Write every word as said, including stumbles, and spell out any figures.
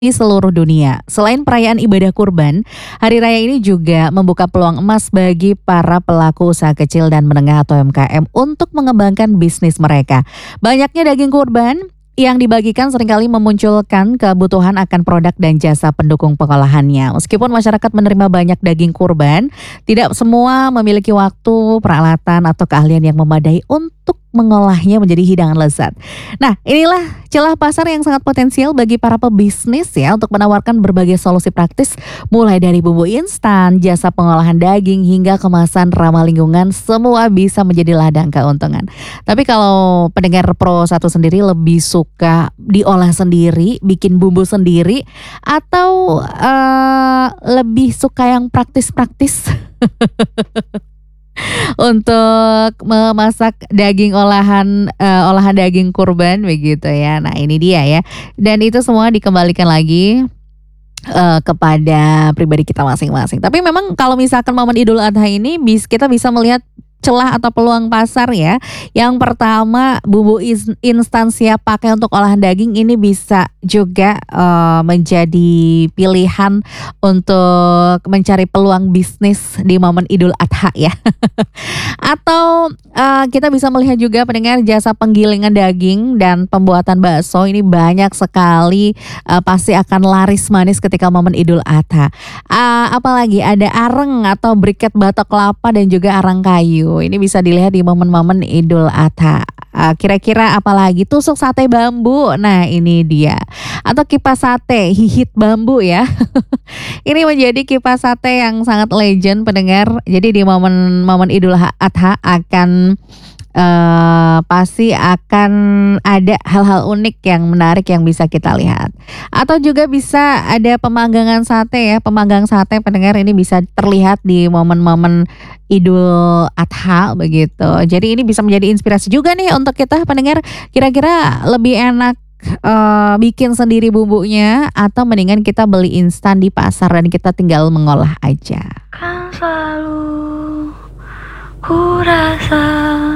di seluruh dunia. Selain perayaan ibadah kurban, hari raya ini juga membuka peluang emas bagi para pelaku usaha kecil dan menengah atau M K M untuk mengembangkan bisnis mereka. Banyaknya daging kurban yang dibagikan seringkali memunculkan kebutuhan akan produk dan jasa pendukung pengolahannya. Meskipun masyarakat menerima banyak daging kurban, tidak semua memiliki waktu, peralatan, atau keahlian yang memadai untuk mengolahnya menjadi hidangan lezat. Nah, inilah celah pasar yang sangat potensial bagi para pebisnis ya untuk menawarkan berbagai solusi praktis mulai dari bumbu instan, jasa pengolahan daging hingga kemasan ramah lingkungan, semua bisa menjadi ladang keuntungan. Tapi kalau pendengar Pro satu sendiri lebih suka diolah sendiri, bikin bumbu sendiri atau uh, lebih suka yang praktis-praktis? Untuk memasak daging olahan uh, olahan daging kurban begitu ya. Nah, ini dia ya. Dan itu semua dikembalikan lagi uh, kepada pribadi kita masing-masing. Tapi memang kalau misalkan momen Idul Adha ini bis, kita bisa melihat celah atau peluang pasar ya. Yang pertama, bumbu instan siap pakai untuk olahan daging ini bisa juga uh, menjadi pilihan untuk mencari peluang bisnis di momen Idul Adha ya. Atau uh, kita bisa melihat juga pendengar jasa penggilingan daging dan pembuatan bakso ini banyak sekali uh, pasti akan laris manis ketika momen Idul Adha. Uh, apalagi ada areng atau briket batok kelapa dan juga arang kayu. Ini bisa dilihat di momen-momen Idul Adha. Uh, kira-kira apalagi tusuk sate bambu. Nah, ini dia. Atau kipas sate hihit bambu ya. Ini menjadi kipas sate yang sangat legend pendengar. Jadi di momen-momen Idul Adha akan Uh, pasti akan ada hal-hal unik yang menarik yang bisa kita lihat. Atau juga bisa ada pemanggangan sate ya. Pemanggang sate pendengar ini bisa terlihat di momen-momen Idul Adha begitu. Jadi ini bisa menjadi inspirasi juga nih untuk kita pendengar. Kira-kira lebih enak uh, bikin sendiri bumbunya atau mendingan kita beli instan di pasar dan kita tinggal mengolah aja. Kan selalu ku rasa